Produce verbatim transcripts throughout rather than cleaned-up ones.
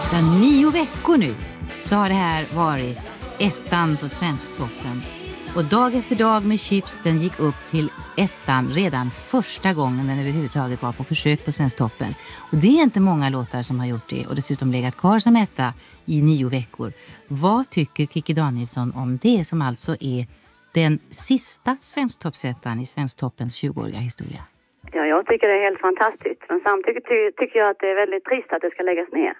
Ja, nio veckor nu så har det här varit ettan på Svensktoppen. Och dag efter dag med Chips, den gick upp till ettan redan första gången den överhuvudtaget var på försök på Svensktoppen. Och det är inte många låtar som har gjort det och dessutom legat kvar som etta i nio veckor. Vad tycker Kikki Danielsson om det, som alltså är den sista Svensktoppsettan i Svensktoppens tjugoåriga historia? Ja, jag tycker det är helt fantastiskt. Men samtidigt ty- tycker jag att det är väldigt trist att det ska läggas ner.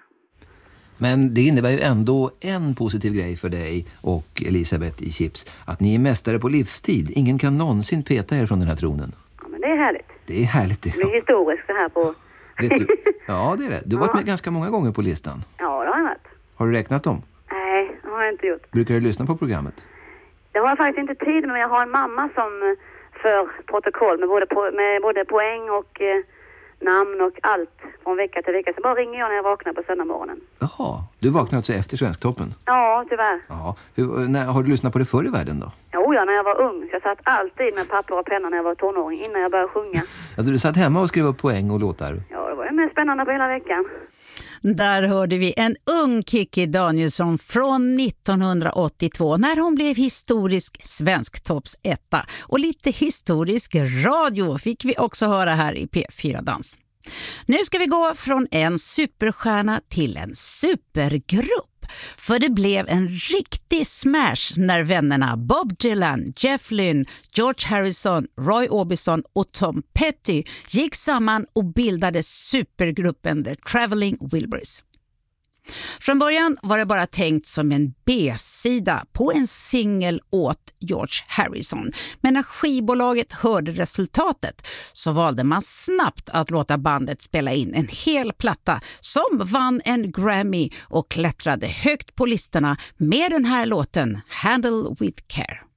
Men det innebär ju ändå en positiv grej för dig och Elisabeth i Chips. Att ni är mästare på livstid. Ingen kan någonsin peta er från den här tronen. Ja, men det är härligt. Det är härligt. Det, det är historiskt det här på... Vet du? Ja, det är det. Du har varit ja. med ganska många gånger på listan. Ja, det har jag varit. Har du räknat dem? Nej, det har jag inte gjort. Brukar du lyssna på programmet? Det har jag faktiskt inte tid med, men jag har en mamma som för protokoll med både, po- med både poäng och eh, namn och allt från vecka till vecka. Så bara ringer jag när jag vaknar på söndag morgonen. Jaha, du vaknar alltså efter Svensktoppen? Ja, tyvärr. Ja. Hur, när, har du lyssnat på det förr i världen då? Jo, ja, när jag var ung. Så jag satt alltid med papper och penna när jag var tonåring innan jag började sjunga. Alltså du satt hemma och skrev upp poäng och låtar? Ja, det var ju mest spännande på hela veckan. Där hörde vi en ung Kikki Danielsson från nittonhundraåttiotvå när hon blev historisk Svensktoppsetta. Och lite historisk radio fick vi också höra här i P fyra Dans. Nu ska vi gå från en superstjärna till en supergrupp. För det blev en riktig smash när vännerna Bob Dylan, Jeff Lynne, George Harrison, Roy Orbison och Tom Petty gick samman och bildade supergruppen The Traveling Wilburys. Från början var det bara tänkt som en B-sida på en singel åt George Harrison. Men när skivbolaget hörde resultatet så valde man snabbt att låta bandet spela in en hel platta som vann en Grammy och klättrade högt på listorna med den här låten Handle with Care.